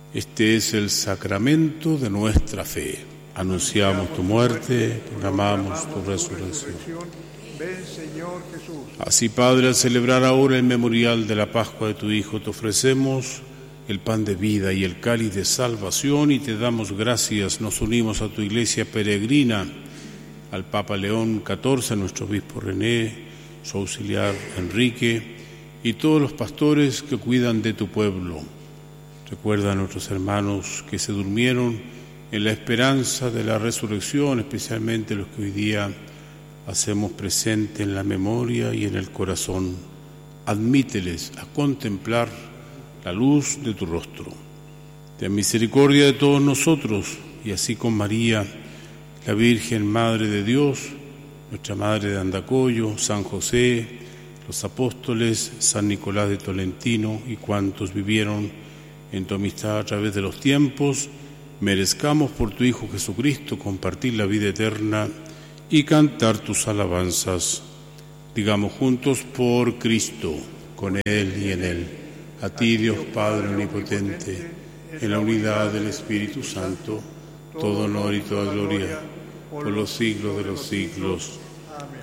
Este es el sacramento de nuestra fe. Anunciamos tu muerte, proclamamos tu resurrección. Ven, Señor Jesús. Así, Padre, al celebrar ahora el memorial de la Pascua de tu Hijo, te ofrecemos el pan de vida y el cáliz de salvación y te damos gracias. Nos unimos a tu iglesia peregrina, al Papa León XIV, a nuestro obispo René, su auxiliar Enrique y todos los pastores que cuidan de tu pueblo. Recuerda a nuestros hermanos que se durmieron en la esperanza de la resurrección, especialmente los que hoy día hacemos presente en la memoria y en el corazón. Admíteles a contemplar la luz de tu rostro. Ten misericordia de todos nosotros, y así con María, la Virgen Madre de Dios, nuestra Madre de Andacollo, San José, los apóstoles, San Nicolás de Tolentino y cuantos vivieron en tu amistad a través de los tiempos, merezcamos por tu Hijo Jesucristo compartir la vida eterna y cantar tus alabanzas. Digamos juntos: por Cristo, con Él y en Él, a ti Dios Padre omnipotente, en la unidad del Espíritu Santo, todo honor y toda gloria, por los siglos de los siglos. Amén.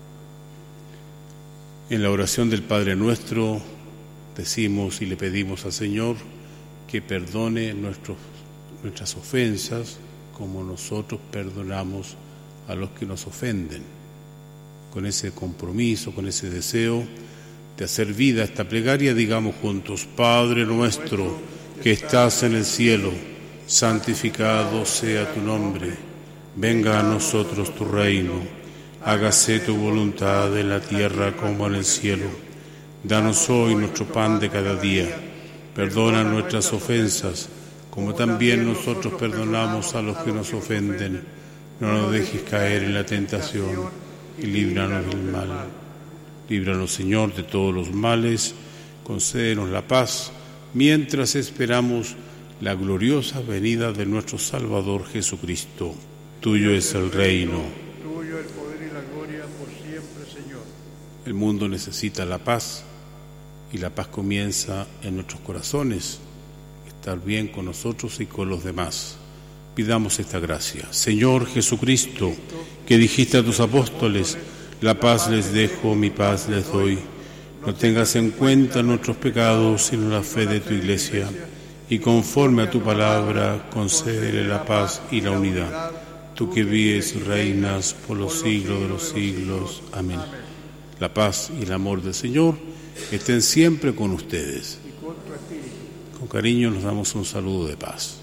En la oración del Padre Nuestro decimos y le pedimos al Señor que perdone nuestras ofensas como nosotros perdonamos a los que nos ofenden. Con ese compromiso, con ese deseo de hacer vida esta plegaria, digamos juntos: Padre nuestro que estás en el cielo, santificado sea tu nombre. Venga a nosotros tu reino. Hágase tu voluntad en la tierra como en el cielo. Danos hoy nuestro pan de cada día. Perdona nuestras ofensas, como también nosotros perdonamos a los que nos ofenden. No nos dejes caer en la tentación y líbranos del mal. Líbranos, Señor, de todos los males. Concédenos la paz, mientras esperamos la gloriosa venida de nuestro Salvador Jesucristo. Tuyo es el reino. Tuyo el poder y la gloria por siempre, Señor. El mundo necesita la paz, y la paz comienza en nuestros corazones, estar bien con nosotros y con los demás. Pidamos esta gracia. Señor Jesucristo, que dijiste a tus apóstoles: la paz les dejo, mi paz les doy. No tengas en cuenta nuestros pecados, sino la fe de tu iglesia, y conforme a tu palabra, concédele la paz y la unidad. Tú que vives y reinas por los siglos de los siglos. Amén. La paz y el amor del Señor estén siempre con ustedes. Con cariño nos damos un saludo de paz.